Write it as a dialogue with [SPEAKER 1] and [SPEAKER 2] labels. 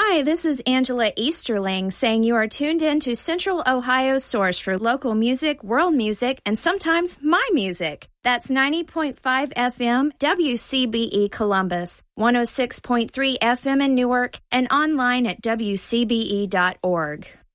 [SPEAKER 1] Hi, this is Angela Easterling saying you are tuned in to Central Ohio's source for local music, world music, and sometimes my music. That's 90.5 FM WCBE Columbus, 106.3 FM in Newark, and online at WCBE.org.